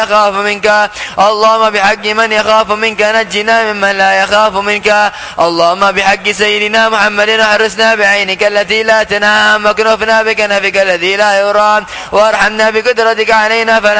يخاف منك. اللهم بحق من يخاف منك نجنا ممن لا يخاف منك. اللهم بحق سيدنا محمد احرسنا بعينك التي لا تنام، واكنفنا بكنفك الذي لا يرام، وارحمنا بقدرتك علينا فلا